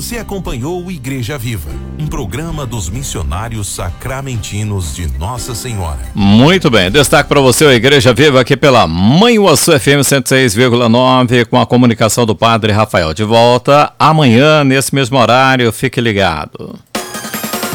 Você acompanhou o Igreja Viva, um programa dos missionários sacramentinos de Nossa Senhora. Muito bem, destaque para você a Igreja Viva aqui pela Mãe Uaçu FM 106,9 com a comunicação do Padre Rafael. De volta amanhã nesse mesmo horário, fique ligado.